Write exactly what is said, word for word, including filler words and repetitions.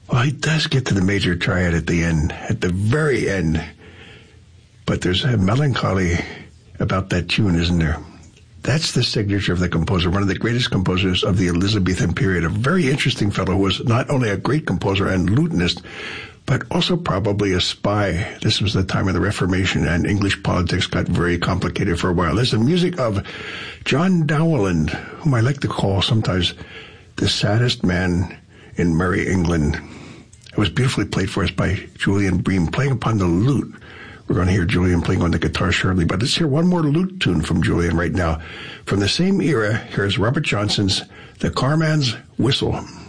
Well, he does get to the major triad at the end, at the very end. But there's a melancholy about that tune, isn't there? That's the signature of the composer, one of the greatest composers of the Elizabethan period, a very interesting fellow who was not only a great composer and lutenist, but also probably a spy. This was the time of the Reformation, and English politics got very complicated for a while. There's the music of John Dowland, whom I like to call sometimes the saddest man in Merry England. It was beautifully played for us by Julian Bream, playing upon the lute. We're going to hear Julian playing on the guitar shortly, but let's hear one more lute tune from Julian right now. From the same era, here's Robert Johnson's The Carman's Whistle.